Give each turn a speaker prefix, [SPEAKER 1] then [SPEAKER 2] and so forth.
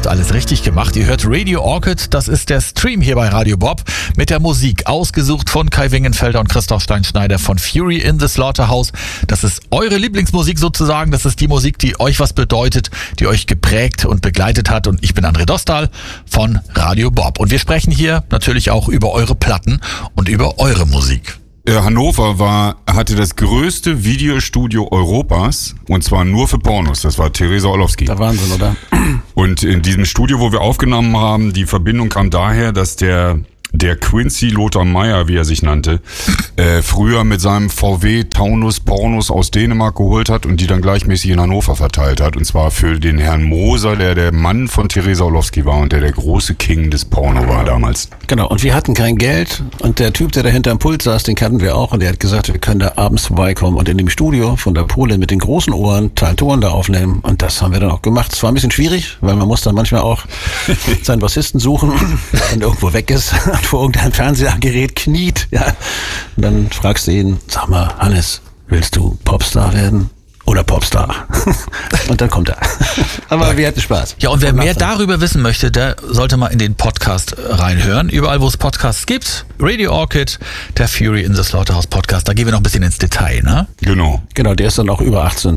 [SPEAKER 1] habt alles richtig gemacht. Ihr hört Radio Orchid, das ist der Stream hier bei Radio Bob mit der Musik, ausgesucht von Kai Wingenfelder und Christoph Steinschneider von Fury in the Slaughterhouse. Das ist eure Lieblingsmusik sozusagen, das ist die Musik, die euch was bedeutet, die euch geprägt und begleitet hat. Und ich bin André Dostal von Radio Bob. Und wir sprechen hier natürlich auch über eure Platten und über eure Musik.
[SPEAKER 2] Hannover hatte das größte Videostudio Europas, und zwar nur für Pornos. Das war Theresa Orlowski.
[SPEAKER 3] Der Wahnsinn, oder?
[SPEAKER 2] Und in diesem Studio, wo wir aufgenommen haben, die Verbindung kam daher, dass der Quincy Lothar Meyer, wie er sich nannte, früher mit seinem VW Taunus Pornos aus Dänemark geholt hat und die dann gleichmäßig in Hannover verteilt hat. Und zwar für den Herrn Moser, der Mann von Theresa Orlowski war und der große King des Porno war damals.
[SPEAKER 3] Genau, und wir hatten kein Geld und der Typ, der da hinterm Pult saß, den kannten wir auch und der hat gesagt, wir können da abends vorbeikommen und in dem Studio von der Polin mit den großen Ohren Ton da aufnehmen und das haben wir dann auch gemacht. Es war ein bisschen schwierig, weil man muss dann manchmal auch seinen Bassisten suchen, wenn er irgendwo weg ist, vor irgendeinem Fernsehgerät kniet, ja. Und dann fragst du ihn, sag mal, Hannes, willst du Popstar werden? Oder Popstar. Und dann kommt er. Aber wir hatten Spaß.
[SPEAKER 1] Ja, und wer mehr darüber wissen möchte, der sollte mal in den Podcast reinhören. Überall, wo es Podcasts gibt. Radio Orchid, der Fury in the Slaughterhouse Podcast. Da gehen wir noch ein bisschen ins Detail, ne?
[SPEAKER 2] Genau.
[SPEAKER 3] Genau, der ist dann auch über 18.